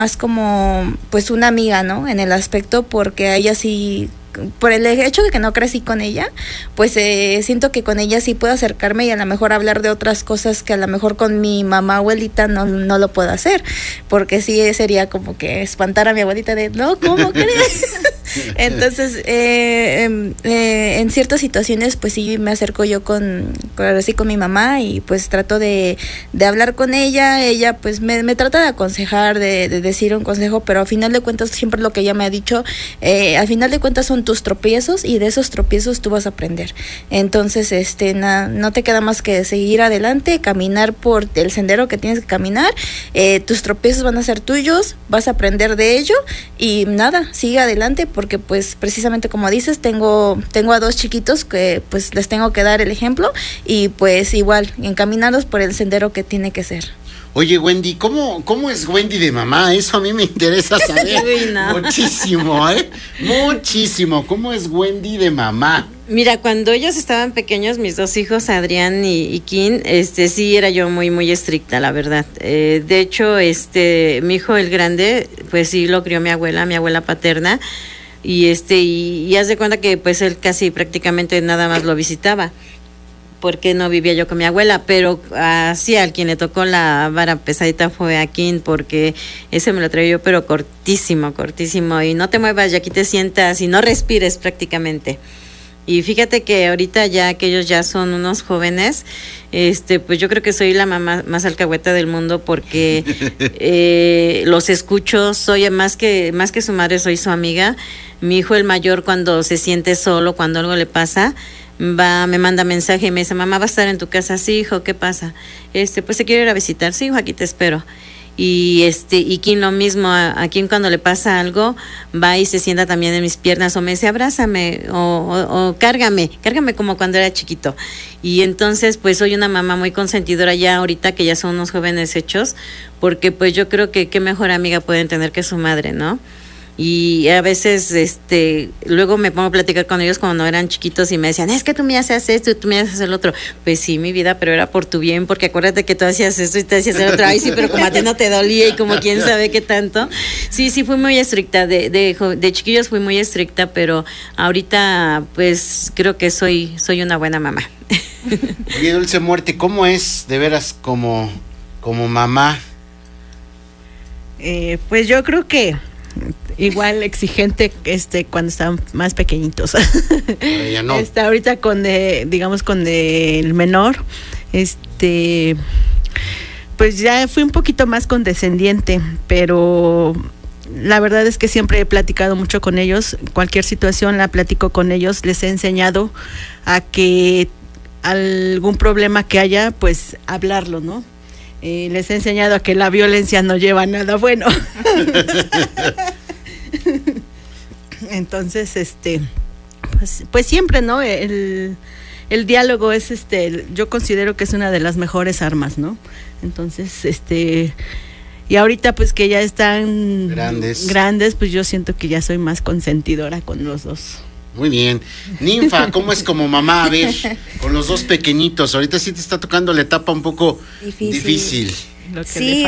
más como pues una amiga, ¿no? En el aspecto porque a ella sí, por el hecho de que no crecí con ella, pues siento que con ella sí puedo acercarme y a lo mejor hablar de otras cosas que a lo mejor con mi mamá abuelita no lo puedo hacer, porque sí sería como que espantar a mi abuelita de, no, ¿cómo crees? Entonces, en ciertas situaciones, pues sí me acerco yo con mi mamá y pues trato de hablar con ella pues me trata de aconsejar, de decir un consejo, pero al final de cuentas, siempre lo que ella me ha dicho, al final de cuentas son tus tropiezos y de esos tropiezos tú vas a aprender. Entonces, no te queda más que seguir adelante, caminar por el sendero que tienes que caminar, tus tropiezos van a ser tuyos, vas a aprender de ello y nada, sigue adelante porque pues precisamente como dices, tengo a 2 chiquitos que pues les tengo que dar el ejemplo y pues igual, encaminados por el sendero que tiene que ser. Oye, Wendy, ¿cómo es Wendy de mamá? Eso a mí me interesa saber. Uy, no. Muchísimo, muchísimo. ¿Cómo es Wendy de mamá? Mira, cuando ellos estaban pequeños, mis 2 hijos, Adrián y Kim, sí era yo muy, muy estricta, la verdad. De hecho, mi hijo, el grande, pues sí lo crió mi abuela paterna, y haz de cuenta que pues él casi prácticamente nada más lo visitaba, porque no vivía yo con mi abuela, pero así al quien le tocó la vara pesadita fue a Kim, porque ese me lo traía yo, pero cortísimo, y no te muevas y aquí te sientas y no respires prácticamente. Y fíjate que ahorita ya que ellos ya son unos jóvenes, pues yo creo que soy la mamá más alcahueta del mundo porque los escucho, soy más que su madre, soy su amiga. Mi hijo el mayor, cuando se siente solo, cuando algo le pasa, me manda mensaje y me dice, mamá, ¿va a estar en tu casa? Sí, hijo, ¿qué pasa? Pues se quiere ir a visitar. Sí, hijo, aquí te espero. Y Kim lo mismo, a Kim cuando le pasa algo, va y se sienta también en mis piernas o me dice, abrázame o cárgame como cuando era chiquito. Y entonces pues soy una mamá muy consentidora ya ahorita que ya son unos jóvenes hechos, porque pues yo creo que qué mejor amiga pueden tener que su madre, ¿no? Y a veces luego me pongo a platicar con ellos cuando eran chiquitos y me decían, es que tú me haces esto y tú me haces el otro. Pues sí, mi vida, pero era por tu bien, porque acuérdate que tú hacías esto y te hacías el otro. Ay, sí, pero como a ti no te dolía y como quién sabe qué tanto. Sí, fui muy estricta, de chiquillos fui muy estricta, pero ahorita pues creo que soy una buena mamá. Oye, Dulce Muerte, ¿cómo es de veras como mamá? Pues yo creo que igual exigente cuando estaban más pequeñitos. Ya no. Ahorita con el menor, pues ya fui un poquito más condescendiente, pero la verdad es que siempre he platicado mucho con ellos. Cualquier situación la platico con ellos, les he enseñado a que algún problema que haya, pues hablarlo, ¿no? Les he enseñado a que la violencia no lleva a nada bueno. Entonces, pues siempre, ¿no? El diálogo es, yo considero que es una de las mejores armas, ¿no? Entonces, y ahorita pues que ya están grandes, pues yo siento que ya soy más consentidora con los 2. Muy bien. Ninfa, ¿cómo es como mamá? A ver, con los 2 pequeñitos. Ahorita sí te está tocando la etapa un poco difícil. Sí,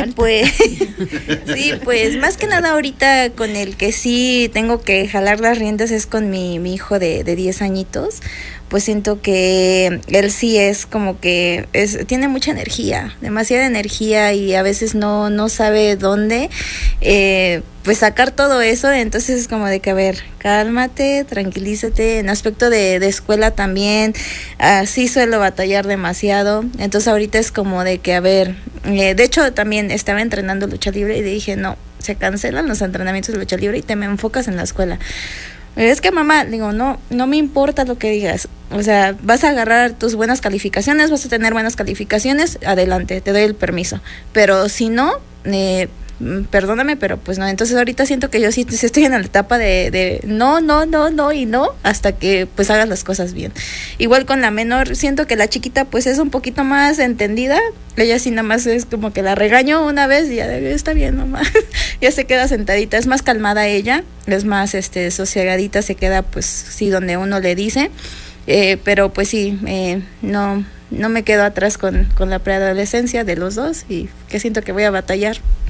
pues más que nada ahorita con el que sí tengo que jalar las riendas es con mi hijo de 10 añitos. Pues siento que él sí es como que tiene mucha energía, demasiada energía y a veces no sabe dónde pues sacar todo eso. Entonces es como de que, a ver, cálmate, tranquilízate. En aspecto de escuela también, sí suelo batallar demasiado. Entonces ahorita es como de que, a ver, de hecho también estaba entrenando lucha libre y dije, no, se cancelan los entrenamientos de lucha libre y te me enfocas en la escuela. Es que mamá, digo, no me importa lo que digas, o sea, vas a agarrar tus buenas calificaciones, vas a tener buenas calificaciones, adelante, te doy el permiso, pero si no, perdóname, pero pues no. Entonces ahorita siento que yo sí estoy en la etapa de no y no, hasta que pues hagas las cosas bien. Igual con la menor, siento que la chiquita pues es un poquito más entendida. Ella sí nada más es como que la regaño una vez y ya está bien, mamá. Ya se queda sentadita, es más calmada ella, es más sosegadita, se queda pues sí donde uno le dice, pero pues sí, no me quedo atrás con la preadolescencia de los 2 y que siento que voy a batallar.